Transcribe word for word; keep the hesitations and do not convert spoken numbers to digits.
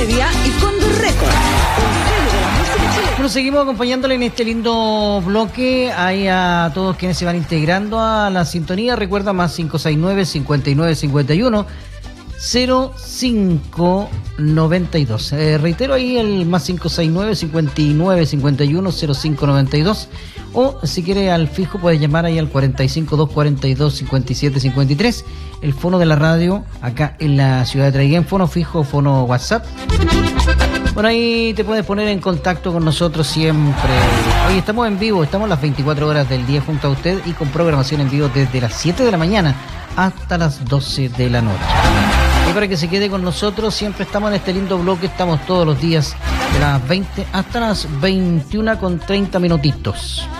Media y Cóndor Records. Bueno, seguimos acompañándole en este lindo bloque. Hay a todos quienes se van integrando a la sintonía. Recuerda, más cinco seis nueve, cincuenta y nueve cincuenta y uno, cero cinco noventa y dos. Eh, reitero ahí el más cinco seis nueve, cincuenta y nueve cincuenta y uno, cero cinco noventa y dos. O si quiere al fijo puedes llamar ahí al cuarenta y cinco, doscientos cuarenta y dos, cincuenta y siete cincuenta y tres. El fono de la radio acá en la ciudad de Traiguén, fono fijo, fono WhatsApp. Por ahí te puedes poner en contacto con nosotros siempre. Hoy estamos en vivo, estamos las veinticuatro horas del día junto a usted y con programación en vivo desde las siete de la mañana hasta las doce de la noche. Y para que se quede con nosotros, siempre estamos en este lindo bloque, estamos todos los días de las veinte hasta las veintiuna con treinta minutitos.